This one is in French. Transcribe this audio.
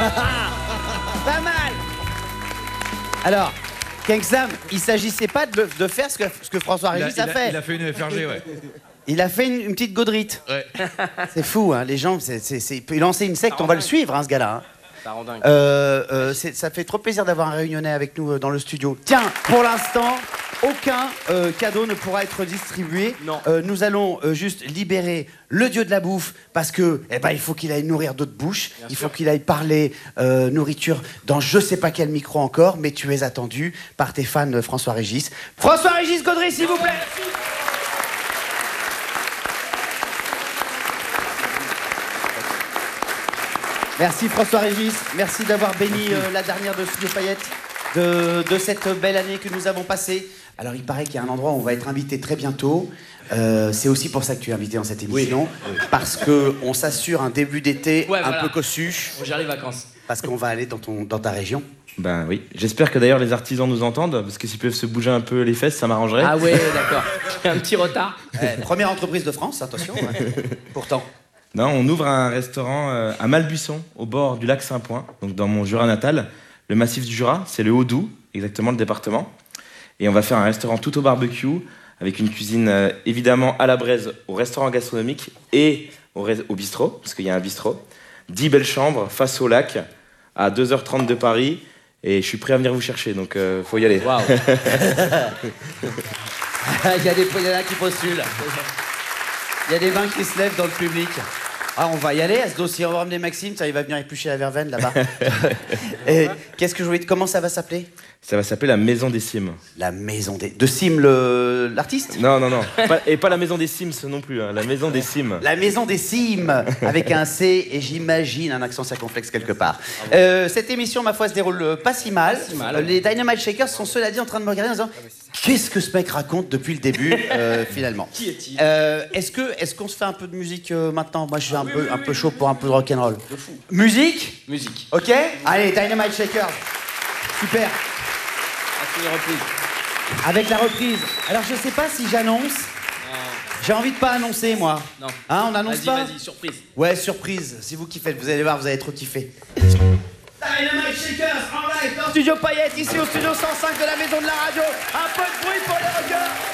Pas mal. Alors, Kengsam, il s'agissait pas de faire ce que François Régis a fait. Il a fait une FRG, ouais. Il a fait une petite gaudrite. Ouais. C'est fou, hein, les gens, il peut lancer une secte, on va le suivre, hein, ce gars-là. Hein. Ça rend dingue. Ça fait trop plaisir d'avoir un Réunionnais avec nous dans le studio. Tiens, pour l'instant, aucun cadeau ne pourra être distribué. Non. Nous allons juste libérer le dieu de la bouffe parce que, il faut qu'il aille nourrir d'autres bouches. Il faut qu'il aille parler nourriture dans je sais pas quel micro encore, mais tu es attendu par tes fans François Régis. François Régis Gaudry, s'il vous plaît. Merci François Régis, merci d'avoir béni la dernière de Studio Payette de cette belle année que nous avons passée. Alors il paraît qu'il y a un endroit où on va être invité très bientôt. C'est aussi pour ça que tu es invité dans cette émission, parce qu'on s'assure un début d'été un peu cossu. Faut gérer les vacances. Parce qu'on va aller dans ta région. Ben oui, j'espère que d'ailleurs les artisans nous entendent, parce que s'ils peuvent se bouger un peu les fesses, ça m'arrangerait. Ah ouais, d'accord. Un petit retard. Première entreprise de France, attention. Pourtant. Non, on ouvre un restaurant à Malbuisson, au bord du lac Saint-Point, donc dans mon Jura natal. Le massif du Jura, c'est le Haut-Doubs, exactement le département. Et on va faire un restaurant tout au barbecue, avec une cuisine évidemment à la braise au restaurant gastronomique et au bistrot, parce qu'il y a un bistrot. 10 belles chambres face au lac, à 2h30 de Paris. Et je suis prêt à venir vous chercher, donc faut y aller. Waouh. Il y en a qui postulent. Il y a des mains qui se lèvent dans le public. Ah, on va y aller à ce dossier. On va ramener Maxime, ça, il va venir éplucher la verveine là-bas. Et qu'est-ce que je voulais dire? Comment ça va s'appeler? Ça va s'appeler la Maison des Sims. La Maison des... De Sim, l'artiste? Non. Et pas la Maison des Sims non plus, hein, la Maison des Sims. La Maison des Sims, avec un C et j'imagine un accent circonflexe quelque part. Cette émission, ma foi, se déroule pas si mal. Les Dynamite Shakers sont cela dit en train de me regarder en disant qu'est-ce que ce mec raconte depuis le début, finalement. Qui est-il? Est-ce qu'on se fait un peu de musique maintenant? Moi, je suis un peu chaud pour un peu de rock'n'roll. Musique? Musique. Ok? Allez, Dynamite Shakers. Super. Avec les reprises. Avec la reprise. Alors, je sais pas si j'annonce. J'ai envie de pas annoncer, moi. Non. Hein, on annonce pas? Vas-y, surprise. Ouais, surprise. C'est vous qui faites. Vous allez voir, vous allez trop kiffer. Dynamite Shakers en live dans Studio Payette, ici au studio 105 de la Maison de la Radio. Un peu de bruit pour les rockers.